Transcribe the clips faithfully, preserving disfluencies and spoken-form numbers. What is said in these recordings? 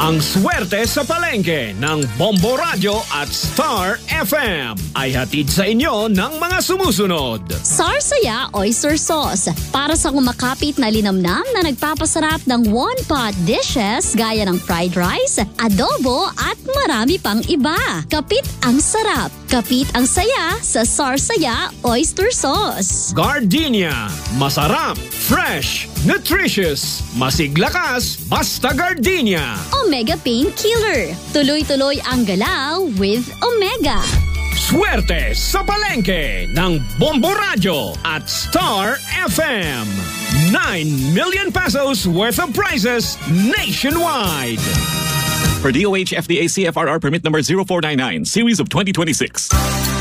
Ang swerte sa palengke ng Bombo Radio at Star F M ay hatid sa inyo ng mga sumusunod. Sarsaya Oyster Sauce, para sa kumakapit na linamnam na nagpapasarap ng one-pot dishes gaya ng fried rice, adobo at marami pang iba. Kapit ang sarap, kapit ang saya sa Sarsaya Oyster Sauce. Gardenia, masarap, fresh, nutritious, masiglakas, basta Gardenia. Omega Painkiller, tuloy-tuloy ang galaw with Omega. Swerte sa palengke ng Bombo Radio at Star F M. nine million pesos worth of prizes nationwide. For D O H F D A C F R R permit number zero four nine nine, series of twenty twenty-six.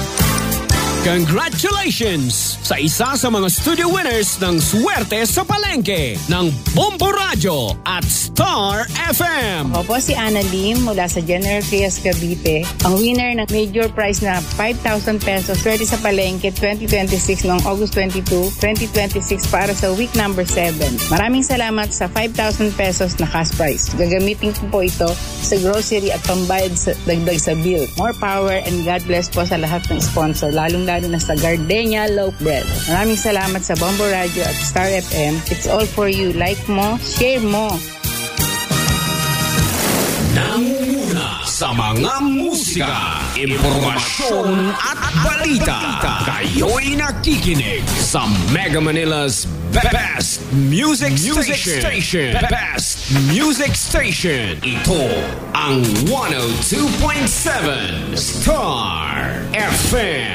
Congratulations sa isa sa mga studio winners ng Swerte sa Palengke ng Bombo Radio at Star F M. Ako po si Ana Lim mula sa General Trias Cavite. Ang winner ng major prize na five thousand pesos Swerte sa Palengke twenty twenty-six noong August twenty-second, twenty twenty-six para sa week number seven. Maraming salamat sa five thousand pesos na cash prize. Gagamitin ko po ito sa grocery at pambayad sa dagdag sa bill. More power and God bless po sa lahat ng sponsor, lalong lalo na sa Gardenia Loaf Bread. Maraming salamat sa Bombo Radio at Star F M. It's all for you. Like mo, share mo. Nanguna sa mga musika, impormasyon at balita. Kayo'y nakikinig sa Mega Manila's Best Music, Music Station. Station. Best Music Station. Ito ang one oh two point seven Star F M.